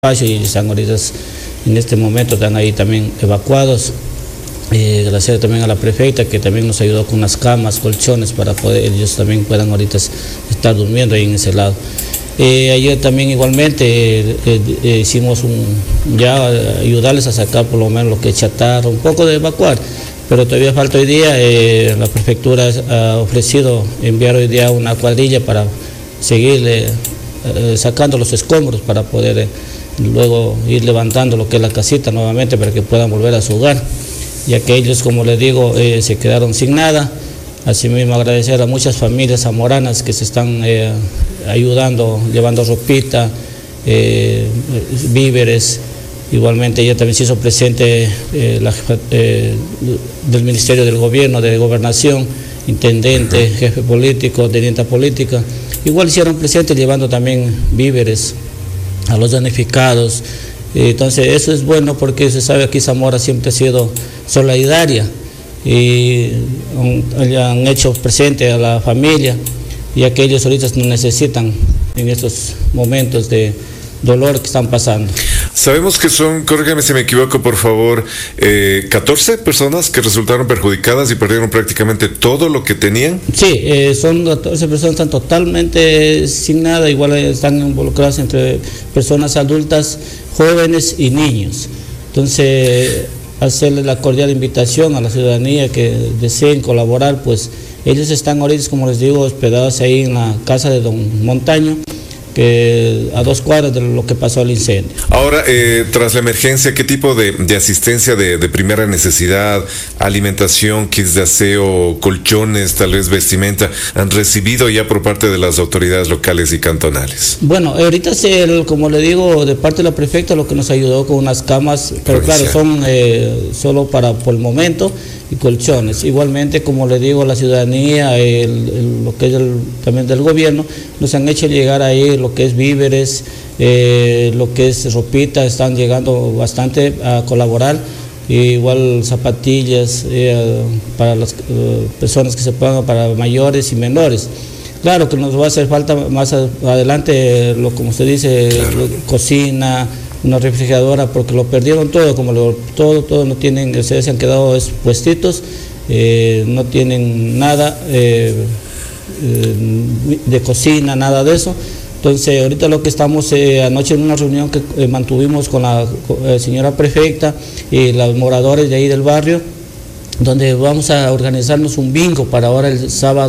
espacio y están ahorita, en este momento están ahí también evacuados. Gracias también a la prefecta que también nos ayudó con unas camas, colchones para poder ellos también puedan ahorita estar durmiendo ahí en ese lado. Ayer también igualmente hicimos ya ayudarles a sacar por lo menos lo que es chatarra, un poco de evacuar, pero todavía falta hoy día. La prefectura ha ofrecido enviar hoy día una cuadrilla para seguir sacando los escombros para poder luego ir levantando lo que es la casita nuevamente para que puedan volver a su hogar, ya que ellos, como les digo, se quedaron sin nada. Asimismo, agradecer a muchas familias zamoranas que se están ayudando, llevando ropita, víveres. Igualmente, ella también se hizo presente la jefa del Ministerio del Gobierno, de Gobernación, intendente, jefe político, teniente política. Igual hicieron presente llevando también víveres a los damnificados. Entonces, eso es bueno porque se sabe que aquí Zamora siempre ha sido solidaria y han hecho presente a la familia, ya que ellos ahorita nos necesitan en estos momentos de dolor que están pasando. Sabemos que son, corrígame si me equivoco por favor, 14 personas que resultaron perjudicadas y perdieron prácticamente todo lo que tenían. Sí, son 14 personas, están totalmente sin nada, igual están involucradas entre personas adultas, jóvenes y niños. Entonces, hacerle la cordial invitación a la ciudadanía que deseen colaborar, pues ellos están ahorita, como les digo, hospedados ahí en la casa de don Montaño, que a 2 cuadras de lo que pasó el incendio. Ahora, tras la emergencia, ¿qué tipo de asistencia de primera necesidad, alimentación, kits de aseo, colchones, tal vez vestimenta, han recibido ya por parte de las autoridades locales y cantonales? Bueno, ahorita, como le digo, de parte de la prefecta, lo que nos ayudó con unas camas, pero claro, son solo por el momento, y colchones. Igualmente, como le digo, la ciudadanía, lo que es también del gobierno, nos han hecho llegar ahí lo que es víveres, lo que es ropita, están llegando bastante a colaborar, igual zapatillas para las personas que se pongan, para mayores y menores. Claro que nos va a hacer falta más adelante, como usted dice, claro, cocina, una refrigeradora, porque lo perdieron todo, todo no tienen, se han quedado expuestitos, no tienen nada de cocina, nada de eso. Entonces, ahorita lo que estamos, anoche en una reunión que mantuvimos con la señora prefecta y los moradores de ahí del barrio, donde vamos a organizarnos un bingo para ahora el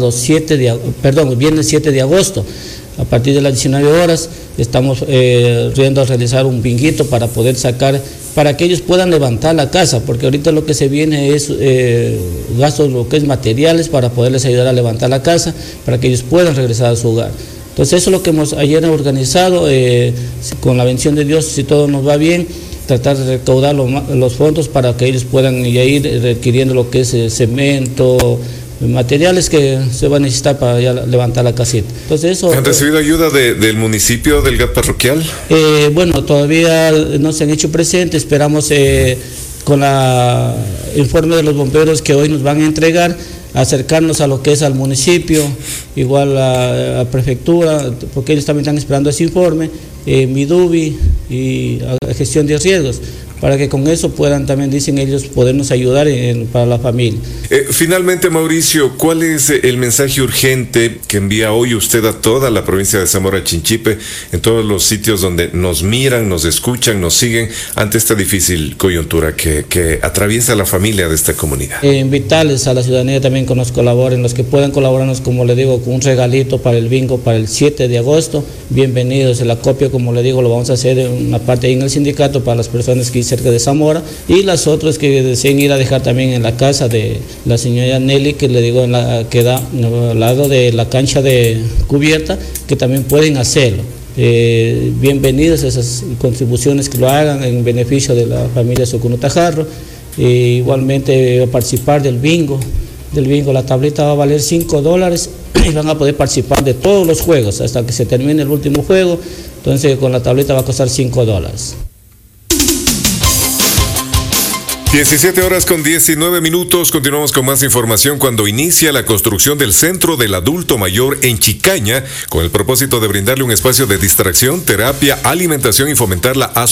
viernes 7 de agosto. A partir de las 19 horas estamos riendo a realizar un binguito para poder sacar, para que ellos puedan levantar la casa, porque ahorita lo que se viene es gastos, lo que es materiales, para poderles ayudar a levantar la casa, para que ellos puedan regresar a su hogar. Entonces eso es lo que hemos ayer organizado, con la bendición de Dios, si todo nos va bien, tratar de recaudar los fondos para que ellos puedan ir adquiriendo lo que es cemento, materiales que se van a necesitar para ya levantar la casita. Entonces eso, ¿han recibido ayuda del municipio, del GAT parroquial? Bueno, todavía no se han hecho presentes, esperamos con el informe de los bomberos que hoy nos van a entregar, acercarnos a lo que es al municipio, igual a la prefectura, porque ellos también están esperando ese informe, Midubi y a gestión de riesgos, para que con eso puedan también, dicen ellos, podernos ayudar para la familia. Finalmente, Mauricio, ¿cuál es el mensaje urgente que envía hoy usted a toda la provincia de Zamora Chinchipe, en todos los sitios donde nos miran, nos escuchan, nos siguen, ante esta difícil coyuntura que atraviesa la familia de esta comunidad? Invitarles a la ciudadanía también que nos colaboren, los que puedan colaborarnos, como le digo, con un regalito para el bingo para el 7 de agosto, bienvenidos. El acopio, como le digo, lo vamos a hacer en una parte ahí en el sindicato para las personas que cerca de Zamora, y las otras que deseen ir a dejar también en la casa de la señora Nelly, que le digo que da al lado de la cancha de cubierta, que también pueden hacerlo. Bienvenidos a esas contribuciones que lo hagan en beneficio de la familia Socuno-Tajarro. Igualmente participar del bingo, la tableta va a valer $5 y van a poder participar de todos los juegos hasta que se termine el último juego. Entonces con la tableta va a costar $5. 17:19. Continuamos con más información. Cuando inicia la construcción del Centro del Adulto Mayor en Chicaña, con el propósito de brindarle un espacio de distracción, terapia, alimentación y fomentar la